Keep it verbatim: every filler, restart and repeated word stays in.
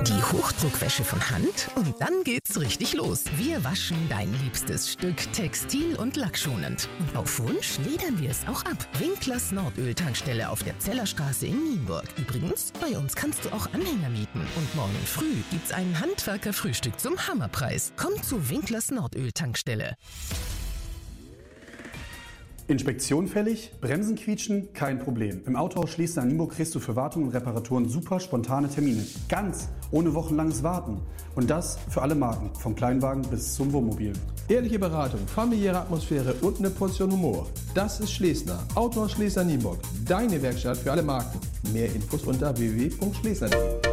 Die Hochdruckwäsche von Hand und dann geht's richtig los. Wir waschen dein liebstes Stück textil- und lackschonend. Und auf Wunsch ledern wir es auch ab. Winklers Nordöl-Tankstelle auf der Zellerstraße in Nienburg. Übrigens, bei uns kannst du auch Anhänger mieten. Und morgen früh gibt's ein Handwerkerfrühstück zum Hammerpreis. Komm zu Winklers Nordöl-Tankstelle. Inspektion fällig? Bremsen quietschen? Kein Problem. Im Autohaus Schliessner in Nienburg kriegst du für Wartung und Reparaturen super spontane Termine. Ganz ohne wochenlanges Warten. Und das für alle Marken, vom Kleinwagen bis zum Wohnmobil. Ehrliche Beratung, familiäre Atmosphäre und eine Portion Humor. Das ist Schliessner. Autohaus Schliessner Nienburg. Deine Werkstatt für alle Marken. Mehr Infos unter w w w punkt schliessner punkt d e.